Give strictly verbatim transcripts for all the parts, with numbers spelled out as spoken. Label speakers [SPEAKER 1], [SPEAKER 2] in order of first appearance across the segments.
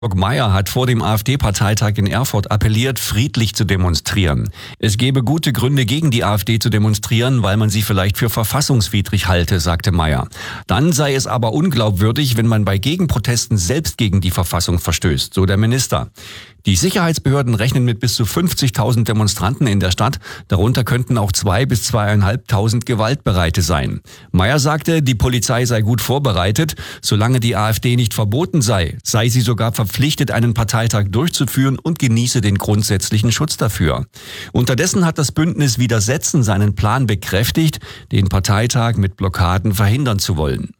[SPEAKER 1] Mayer hat vor dem AfD-Parteitag in Erfurt appelliert, friedlich zu demonstrieren. Es gebe gute Gründe, gegen die AfD zu demonstrieren, weil man sie vielleicht für verfassungswidrig halte, sagte Mayer. Dann sei es aber unglaubwürdig, wenn man bei Gegenprotesten selbst gegen die Verfassung verstößt, so der Minister. Die Sicherheitsbehörden rechnen mit bis zu fünfzigtausend Demonstranten in der Stadt. Darunter könnten auch zwei bis zweieinhalbtausend Gewaltbereite sein. Mayer sagte, die Polizei sei gut vorbereitet. Solange die AfD nicht verboten sei, sei sie sogar verpflichtet, einen Parteitag durchzuführen und genieße den grundsätzlichen Schutz dafür. Unterdessen hat das Bündnis Widersetzen seinen Plan bekräftigt, den Parteitag mit Blockaden verhindern zu wollen.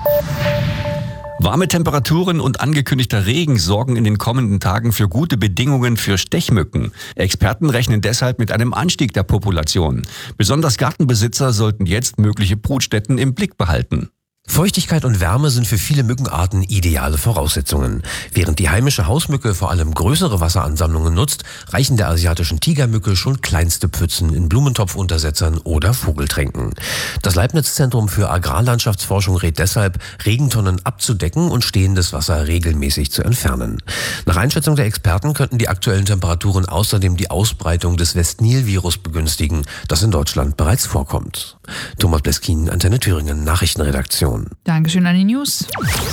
[SPEAKER 1] Warme Temperaturen und angekündigter Regen sorgen in den kommenden Tagen für gute Bedingungen für Stechmücken. Experten rechnen deshalb mit einem Anstieg der Population. Besonders Gartenbesitzer sollten jetzt mögliche Brutstätten im Blick behalten.
[SPEAKER 2] Feuchtigkeit und Wärme sind für viele Mückenarten ideale Voraussetzungen. Während die heimische Hausmücke vor allem größere Wasseransammlungen nutzt, reichen der asiatischen Tigermücke schon kleinste Pfützen in Blumentopfuntersetzern oder Vogeltränken. Das Leibniz-Zentrum für Agrarlandschaftsforschung rät deshalb, Regentonnen abzudecken und stehendes Wasser regelmäßig zu entfernen. Nach Einschätzung der Experten könnten die aktuellen Temperaturen außerdem die Ausbreitung des West-Nil-Virus begünstigen, das in Deutschland bereits vorkommt. Thomas Bleskin, Antenne Thüringen, Nachrichtenredaktion.
[SPEAKER 3] Dankeschön an die News.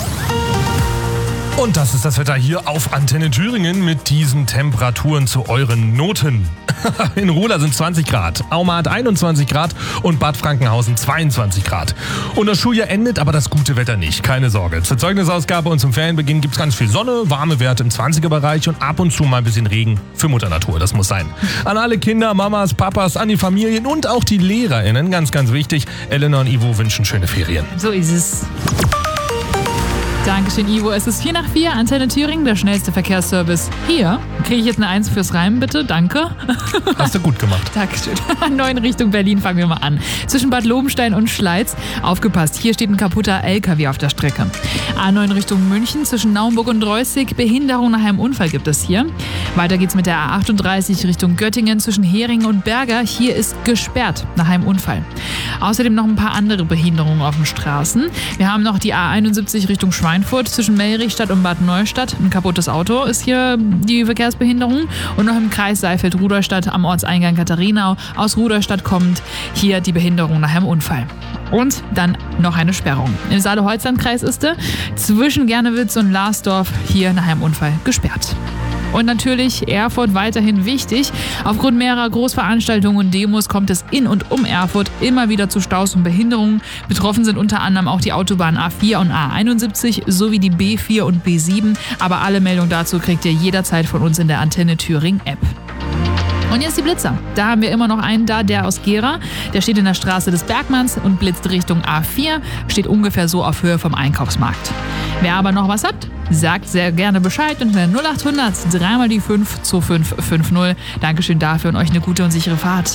[SPEAKER 4] Und das ist das Wetter hier auf Antenne Thüringen mit diesen Temperaturen zu euren Noten. In Ruhla sind zwanzig Grad, Auma hat einundzwanzig Grad und Bad Frankenhausen zweiundzwanzig Grad. Und das Schuljahr endet, aber das gute Wetter nicht, keine Sorge. Zur Zeugnisausgabe und zum Ferienbeginn gibt's ganz viel Sonne, warme Werte im zwanziger-Bereich und ab und zu mal ein bisschen Regen für Mutter Natur, das muss sein. An alle Kinder, Mamas, Papas, an die Familien und auch die LehrerInnen, ganz, ganz wichtig. Elena und Ivo wünschen schöne Ferien.
[SPEAKER 3] So ist es. Dankeschön, Ivo. Es ist vier nach vier, Antenne Thüringen, der schnellste Verkehrsservice. Hier kriege ich jetzt eine Eins fürs Reimen, bitte. Danke.
[SPEAKER 4] Hast du gut gemacht.
[SPEAKER 3] Dankeschön. neun Richtung Berlin fangen wir mal an. Zwischen Bad Lobenstein und Schleiz. Aufgepasst, hier steht ein kaputter L K W auf der Strecke. A neun Richtung München, zwischen Naumburg und Reußig. Behinderung nach einem Unfall gibt es hier. Weiter geht's mit der A achtunddreißig Richtung Göttingen, zwischen Heringen und Berger. Hier ist gesperrt nach einem Unfall. Außerdem noch ein paar andere Behinderungen auf den Straßen. Wir haben noch die A einundsiebzig Richtung Schweinfurt. Zwischen Melrichstadt und Bad Neustadt. Ein kaputtes Auto ist hier die Verkehrsbehinderung. Und noch im Kreis Seifeld-Rudolstadt am Ortseingang Katharinau. Aus Rudolstadt kommt hier die Behinderung nach einem Unfall. Und dann noch eine Sperrung. Im Saale-Holzland-Kreis ist er zwischen Gernewitz und Larsdorf hier nach einem Unfall gesperrt. Und natürlich Erfurt weiterhin wichtig. Aufgrund mehrerer Großveranstaltungen und Demos kommt es in und um Erfurt immer wieder zu Staus und Behinderungen. Betroffen sind unter anderem auch die Autobahn A vier und A einundsiebzig sowie die B vier und B sieben. Aber alle Meldungen dazu kriegt ihr jederzeit von uns in der Antenne Thüringen App. Und jetzt die Blitzer. Da haben wir immer noch einen da, der aus Gera. Der steht in der Straße des Bergmanns und blitzt Richtung A vier. Steht ungefähr so auf Höhe vom Einkaufsmarkt. Wer aber noch was habt, sagt sehr gerne Bescheid unter null acht hundert drei mal die fünf zwei fünf fünf null. Dankeschön dafür und euch eine gute und sichere Fahrt.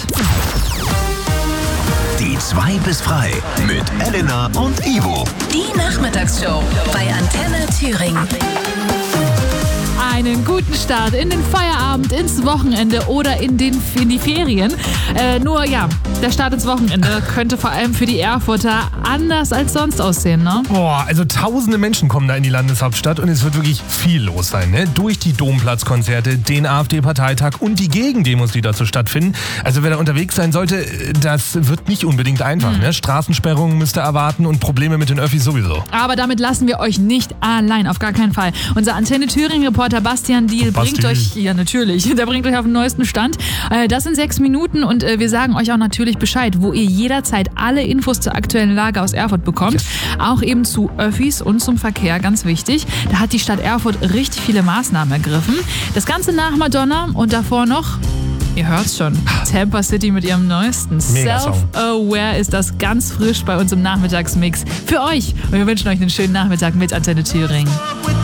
[SPEAKER 5] Die zwei bis frei mit Elena und Ivo.
[SPEAKER 6] Die Nachmittagsshow bei Antenne Thüringen.
[SPEAKER 3] Einen guten Start in den Feierabend, ins Wochenende oder in, den, in die Ferien. Äh, nur ja, der Start ins Wochenende könnte vor allem für die Erfurter anders als sonst aussehen, ne?
[SPEAKER 4] Boah, also tausende Menschen kommen da in die Landeshauptstadt und es wird wirklich viel los sein, ne? Durch die Domplatzkonzerte, den AfD-Parteitag und die Gegendemos, die dazu stattfinden. Also wer da unterwegs sein sollte, das wird nicht unbedingt einfach, mhm. ne? Straßensperrungen müsst ihr erwarten und Probleme mit den Öffis sowieso.
[SPEAKER 3] Aber damit lassen wir euch nicht allein, auf gar keinen Fall. Unser Antenne Thüringen-Reporter Bastian Diel bringt euch, ja natürlich, der bringt euch auf den neuesten Stand. Das sind sechs Minuten und wir sagen euch auch natürlich Bescheid, wo ihr jederzeit alle Infos zur aktuellen Lage aus Erfurt bekommt. Yes. Auch eben zu Öffis und zum Verkehr, ganz wichtig. Da hat die Stadt Erfurt richtig viele Maßnahmen ergriffen. Das Ganze nach Madonna und davor noch, ihr hört's schon, Tampa City mit ihrem neuesten Self-Aware ist das ganz frisch bei uns im Nachmittagsmix für euch. Und wir wünschen euch einen schönen Nachmittag mit Antenne Thüringen.